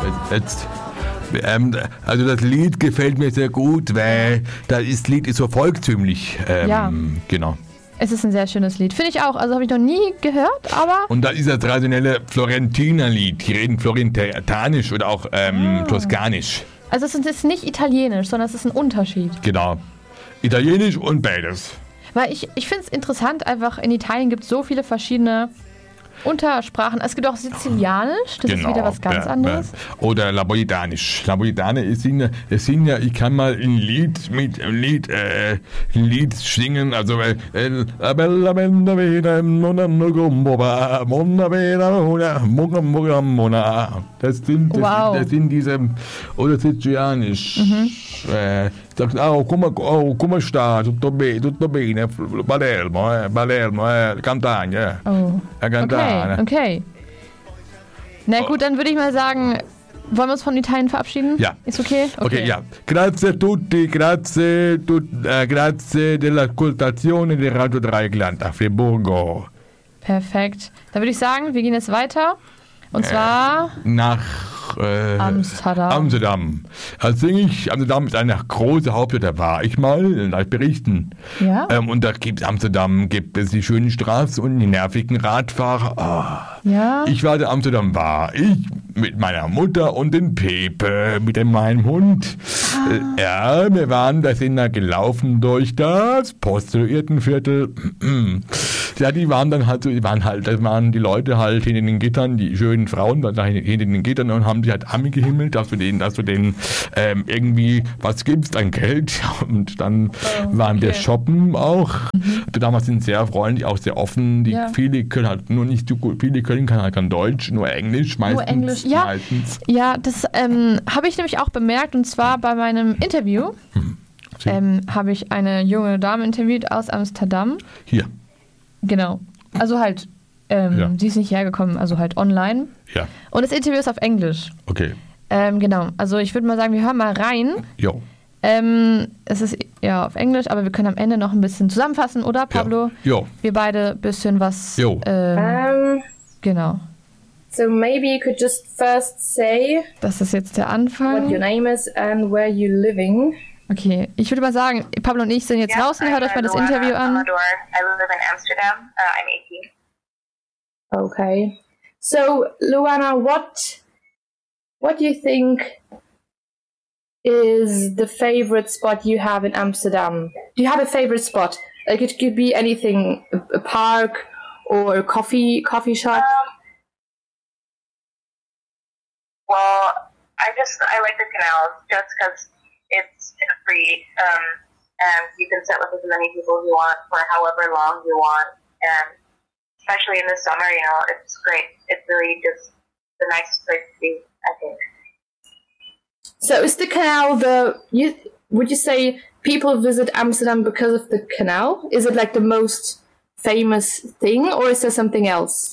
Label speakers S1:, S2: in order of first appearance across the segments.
S1: Jetzt, also das Lied gefällt mir sehr gut, weil das Lied ist so volkstümlich.
S2: Ja.
S1: Genau.
S2: Es ist ein sehr schönes Lied. Finde ich auch. Also habe ich noch nie gehört, aber...
S1: Und da ist das traditionelle Florentiner-Lied. Die reden florentinisch oder auch toskanisch.
S2: Also es ist nicht italienisch, sondern es ist ein Unterschied.
S1: Genau. Italienisch und beides.
S2: Weil ich finde es interessant, einfach in Italien gibt es so viele verschiedene Untersprachen. Es gibt auch Sizilianisch, das ist wieder was ganz anderes.
S1: Oder Napolitanisch. Napolitaner, es sind ja, ich kann mal ein Lied singen, also La bella bella vita non gomboba monna vera mona. Das sind diese, oder Sizilianisch. Sagt, come sta? Tutto bene, Palermo, Campania.
S2: Okay. Na gut, dann würde ich mal sagen, wollen wir uns von Italien verabschieden?
S1: Ja.
S2: Ist okay?
S1: Okay, ja. Grazie a tutti, grazie dell'ascoltazione di Radio Dreieckland a Friburgo.
S2: Perfekt. Dann würde ich sagen, wir gehen jetzt weiter. Und zwar
S1: nach Amsterdam. Also Amsterdam ist eine große Hauptstadt, da war ich mal, nach Berichten.
S2: Ja?
S1: Und da gibt es die schönen Straßen und die nervigen Radfahrer.
S2: Ja?
S1: Ich war in Amsterdam, ich mit meiner Mutter und den Pepe, mit meinem Hund. Ja, da sind da gelaufen durch das Prostituiertenviertel. Ja, da waren die Leute halt hinter den Gittern, die schönen Frauen waren da hinter den Gittern und haben sich halt angehimmelt, dass du denen irgendwie was gibst an Geld. Und dann waren wir shoppen auch. Damals sind sehr freundlich, auch sehr offen. Viele können halt nur nicht so gut, viele können halt kein Deutsch, nur Englisch meistens.
S2: Nur Englisch, ja.
S1: Meistens.
S2: Ja, das habe ich nämlich auch bemerkt, und zwar bei meinem Interview habe ich eine junge Dame interviewt aus Amsterdam.
S1: Hier.
S2: Genau. Also halt, sie ist nicht hergekommen, also halt online.
S1: Ja.
S2: Und das Interview ist auf Englisch.
S1: Okay.
S2: Genau. Also ich würde mal sagen, wir hören mal rein.
S1: Jo.
S2: Es ist ja auf Englisch, aber wir können am Ende noch ein bisschen zusammenfassen, oder Pablo?
S1: Ja. Jo.
S2: Wir beide ein bisschen was.
S1: Jo.
S2: Genau.
S3: So maybe you could just first say
S2: Das ist jetzt der Anfang.
S3: what your name is and where you're living.
S2: Okay, ich würde mal sagen, Pablo und ich sind jetzt draußen, hört euch mal das Interview an.
S4: I live in Amsterdam. I'm 18.
S3: Okay. So, Luana, what do you think is the favorite spot you have in Amsterdam? Do you have a favorite spot? Like it could be anything, a park or a coffee shop.
S4: Well, I like the canals just because it's free, and you can sit with as many people you want for however long you want, and especially in the summer, it's great. It's really just the nicest place to be, I think.
S3: So is the canal would you say people visit Amsterdam because of the canal? Is it like the most famous thing, or is there something else?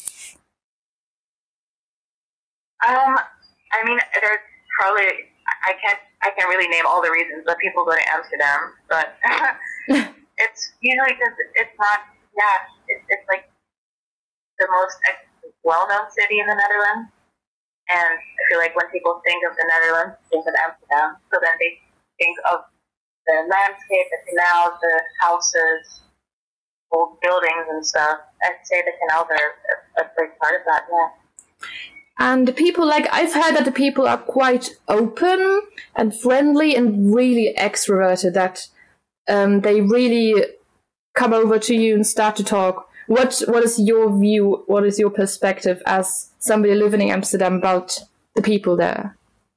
S4: I mean, there's probably, I can't really name all the reasons that people go to Amsterdam, but it's usually because it's not, it's like the most well-known city in the Netherlands, and I feel like when people think of the Netherlands, they think of Amsterdam, so then they think of the landscape, the canals, the houses, old buildings and stuff. I'd say the canals are a big part of that, yeah.
S3: And the people, I've heard that the people are quite open and friendly and really extroverted, that they really come over to you and start to talk. What is your view, what is your perspective as somebody living in Amsterdam about the people there?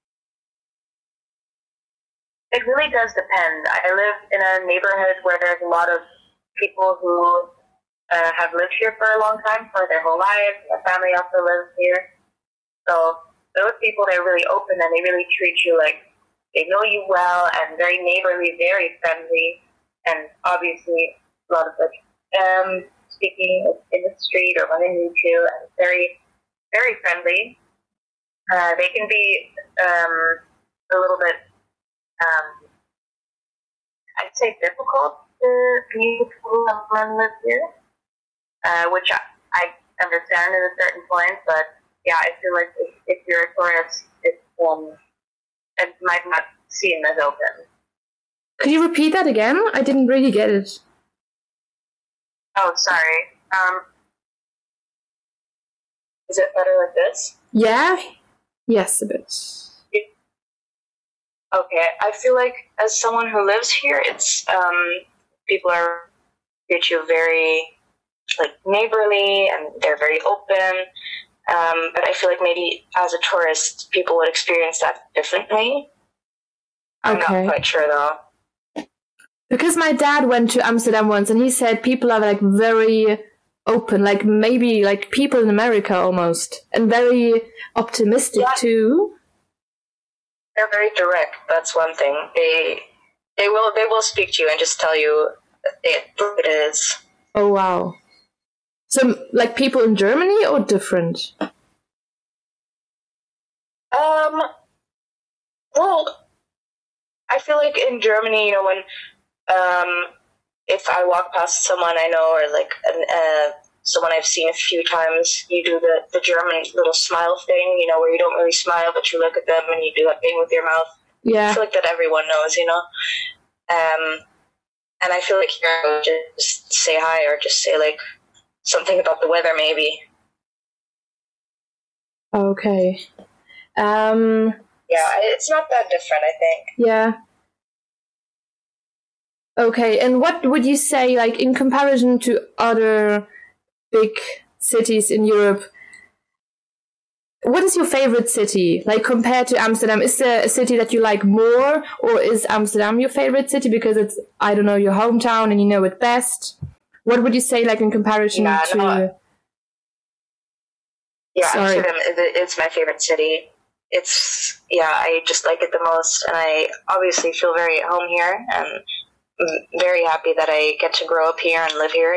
S4: It really does depend. I live in a neighborhood where there's a lot of people who have lived here for a long time, for their whole lives. My family also lives here. So those people, they're really open and they really treat you like they know you well and very neighborly, very friendly, and obviously a lot of speaking in the street or running into, and very, very friendly. They can be a little bit, I'd say, difficult to meet people who live here, which I understand at a certain point, but yeah, I feel like if you're a tourist, it's it might not seem as open.
S3: Could you repeat that again? I didn't really get it.
S4: Oh, sorry. Is it better like this?
S3: Yeah? Yes, a bit.
S4: Okay, I feel like as someone who lives here, it's people are treat you very like neighborly and they're very open. But I feel like maybe as a tourist, people would experience that differently. I'm not quite sure though.
S3: Because my dad went to Amsterdam once and he said people are like very open, like maybe like people in America almost, and very optimistic too.
S4: They're very direct. That's one thing. They will speak to you and just tell you it is.
S3: Oh wow! So like people in Germany or different?
S4: Well, I feel like in Germany, when if I walk past someone I know or like someone I've seen a few times, you do the German little smile thing, where you don't really smile, but you look at them and you do that thing with your mouth.
S3: Yeah.
S4: I feel like that everyone knows, and I feel like here I would just say hi or just say like something about the weather maybe.
S3: Okay.
S4: Yeah, it's not that different, I think.
S3: Yeah. Okay, and what would you say, like, in comparison to other big cities in Europe, what is your favorite city? Like, compared to Amsterdam, is there a city that you like more, or is Amsterdam your favorite city because it's, I don't know, your hometown and you know it best? What would you say, like, in comparison to...
S4: No. Yeah,
S3: Sorry.
S4: Amsterdam, it's my favorite city. I just like it the most, and I obviously feel very at home here, and I'm very happy that I get to grow up here and live here,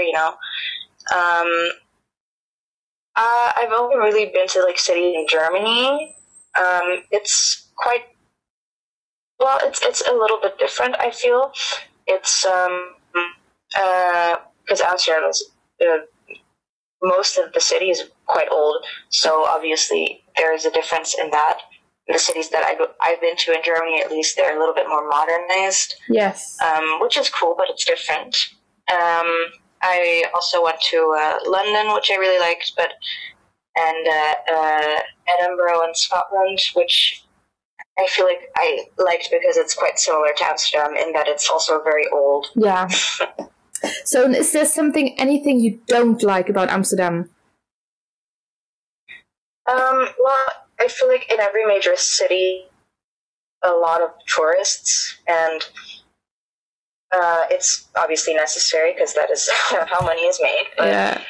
S4: I've only really been to, like, cities in Germany. It's quite... Well, it's a little bit different, I feel. It's, because Amsterdam is... most of the city is quite old, so obviously there is a difference in that. The cities that I've been to in Germany, at least, they're a little bit more modernized.
S3: Yes.
S4: Which is cool, but it's different. I also went to London, which I really liked, and Edinburgh in Scotland, which I feel like I liked because it's quite similar to Amsterdam in that it's also very old.
S3: Yeah. So is there anything you don't like about Amsterdam?
S4: Well, I feel like in every major city, a lot of tourists, and it's obviously necessary because that is how money is made. But,
S3: yeah.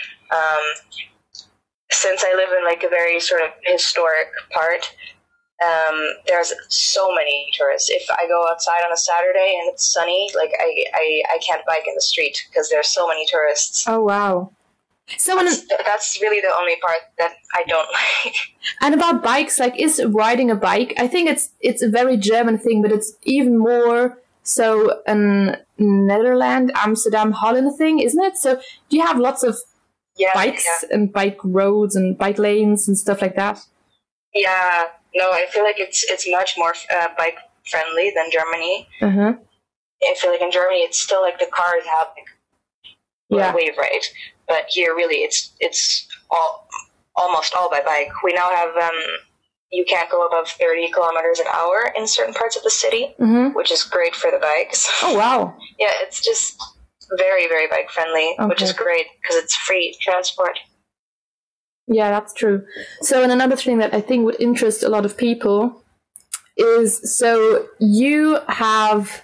S4: Since I live in like a very sort of historic part, there's so many tourists. If I go outside on a Saturday and it's sunny, like I can't bike in the street because there's so many tourists.
S3: Oh wow! So
S4: that's really the only part that I don't like.
S3: And about bikes, like, is riding a bike? I think it's a very German thing, but it's even more so a Netherlands, Amsterdam, Holland thing, isn't it? So do you have lots of bikes and bike roads and bike lanes and stuff like that?
S4: Yeah. No, I feel like it's much more bike friendly than Germany.
S3: Uh-huh.
S4: I feel like in Germany it's still like the cars have like wave right, but here really it's almost all by bike. We now have you can't go above 30 kilometers an hour in certain parts of the city, which is great for the bikes.
S3: Oh wow!
S4: Yeah, it's just very, very bike friendly, which is great because it's free transport.
S3: Yeah, that's true. So, and another thing that I think would interest a lot of people is, so you have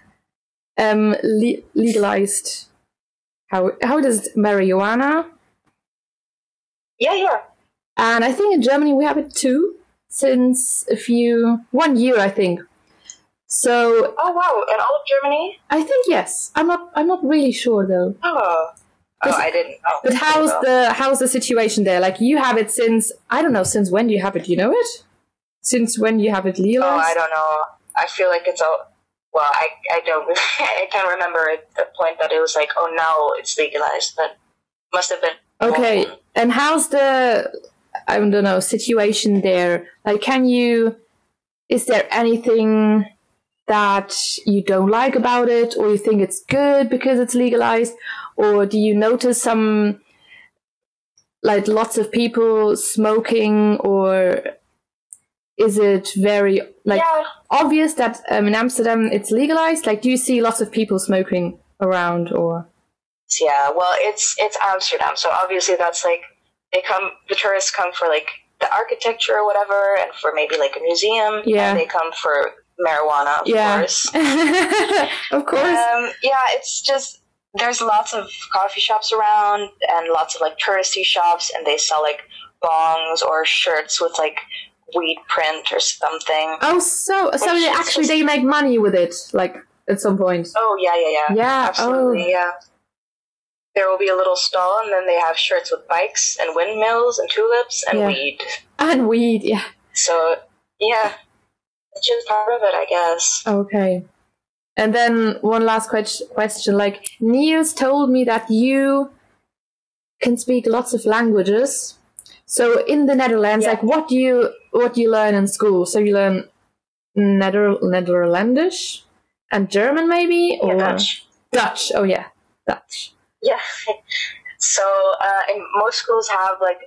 S3: legalized, how does it, marijuana?
S4: Yeah.
S3: And I think in Germany we have it too, since 1 year, I think. So.
S4: Oh wow! In all of Germany?
S3: I think yes. I'm not really sure though.
S4: Oh, I didn't know.
S3: But how's the situation there? Like, you have it since, I don't know, since when do you have it? Do you know it? Since when do you have it legalized?
S4: Oh, I don't know. I feel like it's all. Well, I don't. I can't remember at the point that it was like, oh, now it's legalized, but must have been.
S3: Okay, and how's the, I don't know, situation there? Like, can you is there anything that you don't like about it, or you think it's good because it's legalized, or do you notice some, like, lots of people smoking, or is it very obvious that in Amsterdam it's legalized? Like, do you see lots of people smoking around, or?
S5: Yeah, well, it's Amsterdam, so obviously that's like the tourists come for like the architecture or whatever, and for maybe like a museum.
S3: Yeah.
S5: And they come for marijuana, of course.
S3: Of course.
S5: It's just there's lots of coffee shops around and lots of like touristy shops, and they sell like bongs or shirts with like weed print or something.
S3: Oh, so they make money with it, like, at some point.
S5: Oh, yeah.
S3: Yeah,
S5: absolutely, yeah. There will be a little stall, and then they have shirts with bikes and windmills and tulips and weed.
S3: And weed, yeah.
S5: So, yeah, it's just part of it, I guess.
S3: Okay. And then one last question, like, Niels told me that you can speak lots of languages. So in the Netherlands, like, what do you learn in school? So you learn Netherlandish and German, maybe, or Dutch? Oh yeah, Dutch.
S5: Yeah. So most schools have like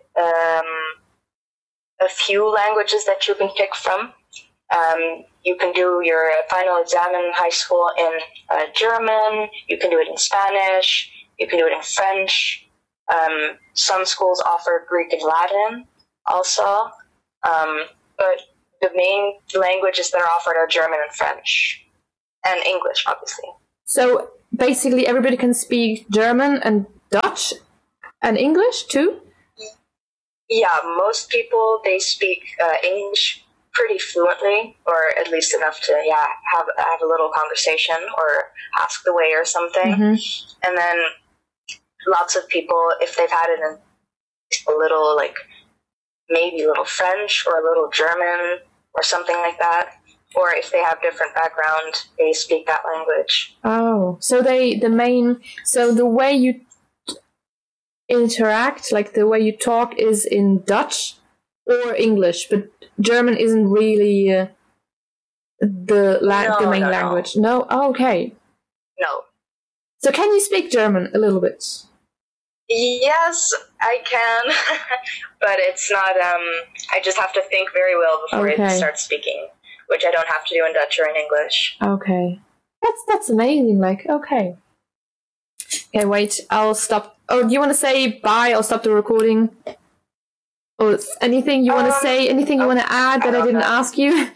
S5: a few languages that you can pick from. You can do your final exam in high school in German. You can do it in Spanish. You can do it in French. Some schools offer Greek and Latin also, but the main languages that are offered are German and French, and English, obviously.
S3: So basically everybody can speak German and Dutch and English too?
S5: Yeah, most people, they speak English pretty fluently, or at least enough to have a little conversation or ask the way or something.
S3: Mm-hmm.
S5: And then lots of people, if they've had it in a little, like, maybe a little French or a little German or something like that, or if they have different background, they speak that language.
S3: Oh, so the way you interact, like the way you talk, is in Dutch or English, but German isn't really the main language. No? Oh, okay.
S5: No.
S3: So can you speak German a little bit?
S5: Yes, I can, but it's not, I just have to think very well before I start speaking, which I don't have to do in Dutch or in English.
S3: Okay. That's amazing, like, okay. Okay, wait, I'll stop. Oh, do you want to say bye? I'll stop the recording. Or anything you want to say? Anything you want to add that I didn't ask you?